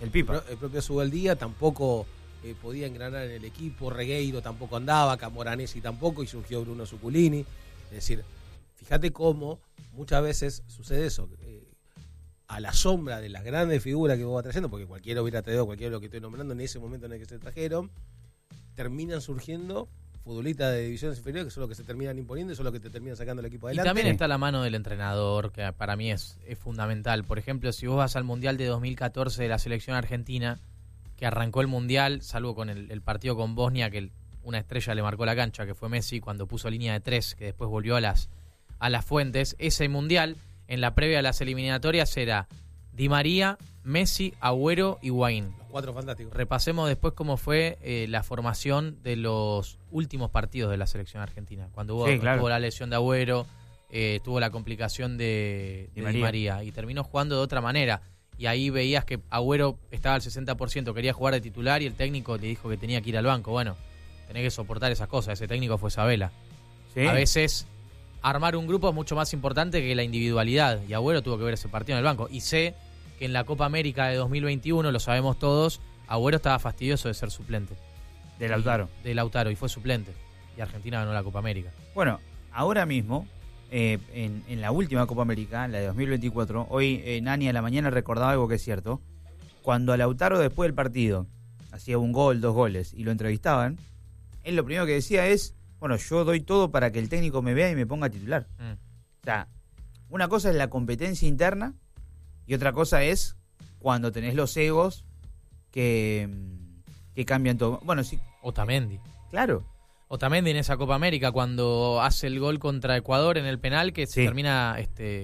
El Pipa. El propio Subeldía tampoco podía engranar en el equipo, Regueiro tampoco andaba, Camoranesi tampoco, y surgió Bruno Zuculini. Es decir, fíjate cómo muchas veces sucede eso, a la sombra de las grandes figuras que vos vas trayendo, porque cualquiera hubiera traído cualquiera de lo que estoy nombrando en ese momento en el que se trajeron, terminan surgiendo futbolistas de divisiones inferiores que son los que se terminan imponiendo y son los que te terminan sacando el equipo adelante. Y también está la mano del entrenador, que para mí es fundamental. Por ejemplo, si vos vas al Mundial de 2014 de la selección argentina, que arrancó el Mundial, salvo con el partido con Bosnia, que una estrella le marcó la cancha, que fue Messi, cuando puso línea de 3, que después volvió a las fuentes. Ese Mundial, en la previa de las eliminatorias, era Di María, Messi, Agüero y Higuaín. Los 4 fantásticos. Repasemos después cómo fue la formación de los últimos partidos de la selección argentina. Cuando tuvo la lesión de Agüero, tuvo la complicación de Di María, y terminó jugando de otra manera. Y ahí veías que Agüero estaba al 60%, quería jugar de titular y el técnico le dijo que tenía que ir al banco. Bueno, tenés que soportar esas cosas. Ese técnico fue Sabela. Sí. A veces armar un grupo es mucho más importante que la individualidad, y Agüero tuvo que ver ese partido en el banco. Y sé que en la Copa América de 2021, lo sabemos todos, Agüero estaba fastidioso de ser suplente. De Lautaro. De Lautaro, y fue suplente. Y Argentina ganó la Copa América. Bueno, ahora mismo, en la última Copa América, la de 2024, hoy Nani a la mañana recordaba algo que es cierto. Cuando a Lautaro después del partido hacía un gol, 2 goles, y lo entrevistaban, él lo primero que decía es, bueno, yo doy todo para que el técnico me vea y me ponga titular. O sea, una cosa es la competencia interna y otra cosa es cuando tenés los egos que cambian todo. Bueno, sí. Otamendi. Claro. Otamendi en esa Copa América, cuando hace el gol contra Ecuador en el penal, que se termina,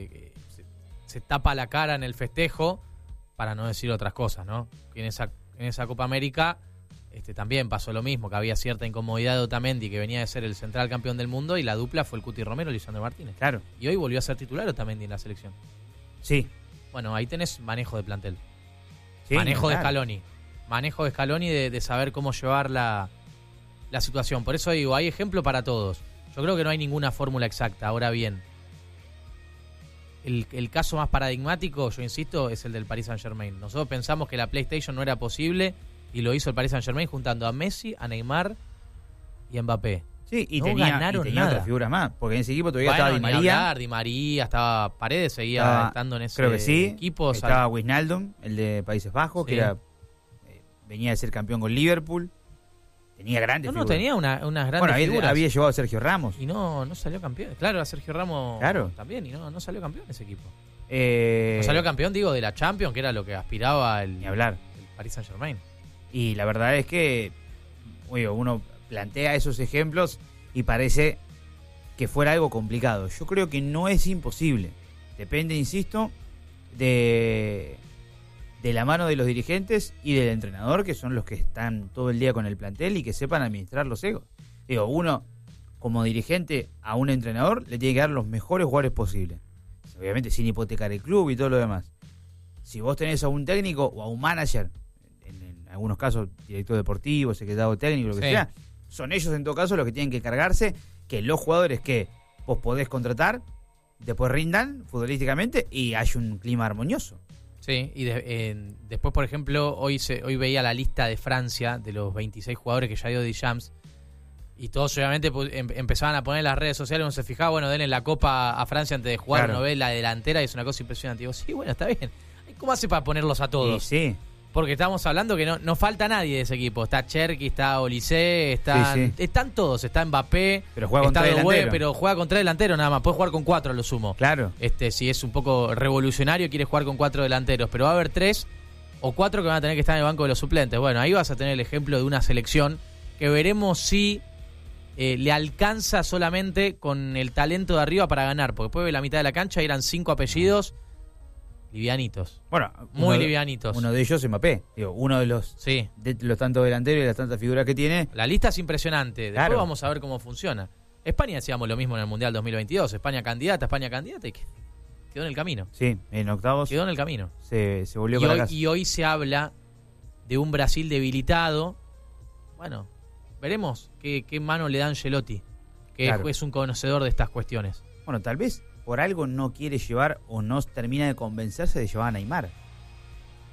se tapa la cara en el festejo, para no decir otras cosas, ¿no? Y en esa Copa América también pasó lo mismo, que había cierta incomodidad de Otamendi, que venía de ser el central campeón del mundo, y la dupla fue el Cuti Romero y Lisandro Martínez. Claro. Y hoy volvió a ser titular Otamendi en la selección. Sí. Bueno, ahí tenés manejo de plantel. Sí, manejo de Scaloni. Manejo de Scaloni de saber cómo llevar la situación. Por eso digo, hay ejemplo para todos. Yo creo que no hay ninguna fórmula exacta. Ahora bien, el caso más paradigmático, yo insisto, es el del Paris Saint-Germain. Nosotros pensamos que la PlayStation no era posible y lo hizo el Paris Saint-Germain juntando a Messi, a Neymar y a Mbappé. Sí, y tenía otras figuras más, porque en ese equipo todavía estaba Di María. Di María, estaba Paredes, seguía estando en ese creo que sí, equipo. Estaba Wijnaldum, el de Países Bajos, que venía de ser campeón con Liverpool. Tenía grandes figuras. Tenía unas grandes figuras. Había llevado a Sergio Ramos. Y no salió campeón. Claro, a Sergio Ramos también, y no salió campeón ese equipo. No salió campeón, digo, de la Champions, que era lo que aspiraba el Paris Saint-Germain. Y la verdad es que uno plantea esos ejemplos y parece que fuera algo complicado. Yo creo que no es imposible. Depende, insisto, de la mano de los dirigentes y del entrenador, que son los que están todo el día con el plantel y que sepan administrar los egos. Digo, uno como dirigente a un entrenador le tiene que dar los mejores jugadores posibles. Obviamente sin hipotecar el club y todo lo demás. Si vos tenés a un técnico o a un manager, en algunos casos director deportivo, secretario técnico, lo que sea, son ellos en todo caso los que tienen que cargarse que los jugadores que vos podés contratar después rindan futbolísticamente y haya un clima armonioso. Sí, y después, por ejemplo, hoy veía la lista de Francia de los 26 jugadores que ya dio Deschamps, y todos obviamente empezaban a poner en las redes sociales, uno se fijaba, bueno, denle la copa a Francia antes de jugar, uno ve la delantera y es una cosa impresionante. Y digo, sí, bueno, está bien. ¿Cómo hace para ponerlos a todos? Sí. Porque estamos hablando que no falta nadie de ese equipo. Está Cherki, está Olise, están todos. Está Mbappé, pero juega contra delantero. Pero juega con 3 delanteros nada más. Puede jugar con 4 a lo sumo. Claro. Si es un poco revolucionario, quiere jugar con 4 delanteros. Pero va a haber 3 o 4 que van a tener que estar en el banco de los suplentes. Bueno, ahí vas a tener el ejemplo de una selección que veremos si le alcanza solamente con el talento de arriba para ganar. Porque después de la mitad de la cancha eran 5 apellidos livianitos. Bueno, muy livianitos. Uno de ellos es Mbappé. Digo, uno de los tantos delanteros y las tantas figuras que tiene. La lista es impresionante. Después vamos a ver cómo funciona. España hacíamos lo mismo en el Mundial 2022. España candidata y quedó en el camino. Sí, en octavos. Quedó en el camino. Se volvió para casa. Y hoy se habla de un Brasil debilitado. Bueno, veremos qué mano le da Ancelotti, que es un conocedor de estas cuestiones. Bueno, tal vez por algo no quiere llevar o no termina de convencerse de llevar a Neymar.